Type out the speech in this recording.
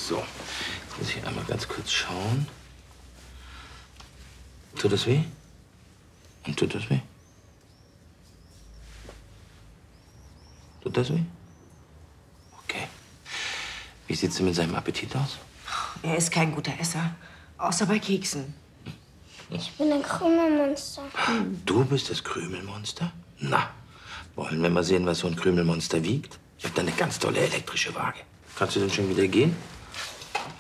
So, jetzt muss ich einmal ganz kurz schauen. Tut das weh? Und tut das weh? Tut das weh? Okay. Wie sieht's denn mit seinem Appetit aus? Er ist kein guter Esser. Außer bei Keksen. Ich bin ein Krümelmonster. Du bist das Krümelmonster? Na, wollen wir mal sehen, was so ein Krümelmonster wiegt? Ich habe da eine ganz tolle elektrische Waage. Kannst du denn schon wieder gehen?